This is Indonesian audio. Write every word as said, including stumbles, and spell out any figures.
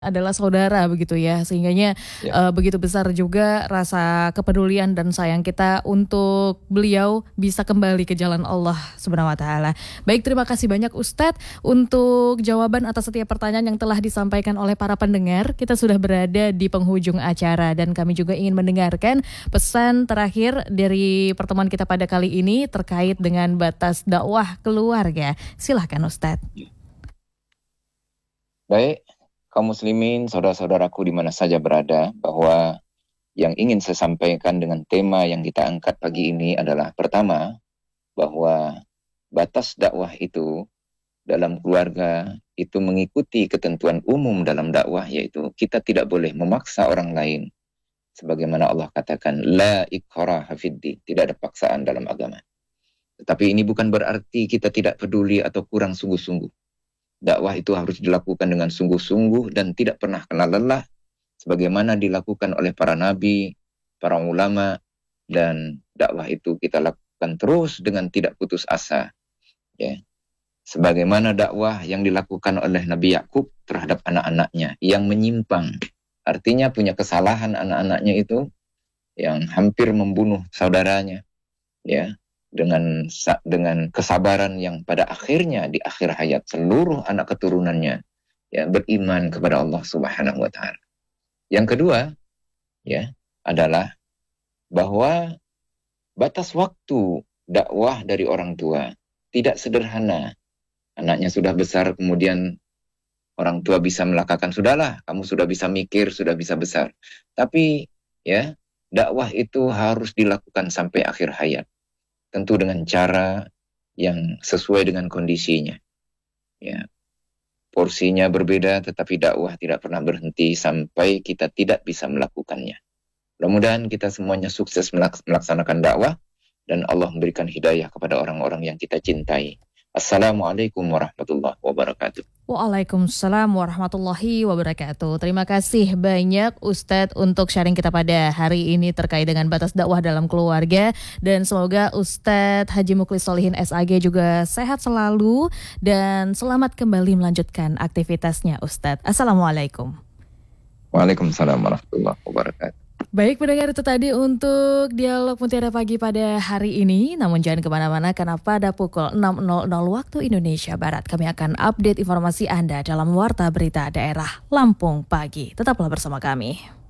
adalah saudara begitu ya, sehingganya Ya. uh, begitu besar juga rasa kepedulian dan sayang kita untuk beliau bisa kembali ke jalan Allah Subhanahu wa taala. Baik, terima kasih banyak Ustadz untuk jawaban atas setiap pertanyaan yang telah disampaikan oleh para pendengar. Kita sudah berada di penghujung acara dan kami juga ingin mendengarkan pesan terakhir dari pertemuan kita pada kali ini terkait dengan batas dakwah keluarga. Silahkan Ustadz. Baik, kaum muslimin, saudara-saudaraku di mana saja berada, bahwa yang ingin saya sampaikan dengan tema yang kita angkat pagi ini adalah pertama, bahwa batas dakwah itu dalam keluarga itu mengikuti ketentuan umum dalam dakwah, yaitu kita tidak boleh memaksa orang lain. Sebagaimana Allah katakan, la ikraha fiddin, tidak ada paksaan dalam agama. Tetapi ini bukan berarti kita tidak peduli atau kurang sungguh-sungguh. Dakwah itu harus dilakukan dengan sungguh-sungguh dan tidak pernah kenal lelah, sebagaimana dilakukan oleh para nabi, para ulama, dan dakwah itu kita lakukan terus dengan tidak putus asa. Ya. Sebagaimana dakwah yang dilakukan oleh Nabi Yakub terhadap anak-anaknya yang menyimpang, artinya punya kesalahan anak-anaknya itu yang hampir membunuh saudaranya, ya. dengan dengan kesabaran yang pada akhirnya di akhir hayat seluruh anak keturunannya ya beriman kepada Allah Subhanahu wa taala. Yang kedua ya adalah bahwa batas waktu dakwah dari orang tua tidak sederhana. Anaknya sudah besar kemudian orang tua bisa melakakan, sudahlah kamu sudah bisa mikir, sudah bisa besar. Tapi ya dakwah itu harus dilakukan sampai akhir hayat. Tentu dengan cara yang sesuai dengan kondisinya. Ya, porsinya berbeda, tetapi dakwah tidak pernah berhenti sampai kita tidak bisa melakukannya. Mudah-mudahan kita semuanya sukses melaksanakan dakwah dan Allah memberikan hidayah kepada orang-orang yang kita cintai. Assalamualaikum warahmatullahi wabarakatuh. Waalaikumsalam warahmatullahi wabarakatuh. Terima kasih banyak Ustadz untuk sharing kita pada hari ini terkait dengan batas dakwah dalam keluarga. Dan semoga Ustadz Haji Mukhlis Sholihin S A G juga sehat selalu dan selamat kembali melanjutkan aktivitasnya Ustadz. Assalamualaikum. Waalaikumsalam warahmatullahi wabarakatuh. Baik pendengar, itu tadi untuk dialog Mutiara Pagi pada hari ini. Namun jangan kemana-mana karena pada pukul enam nol nol waktu Indonesia Barat kami akan update informasi Anda dalam Warta Berita Daerah Lampung Pagi. Tetaplah bersama kami.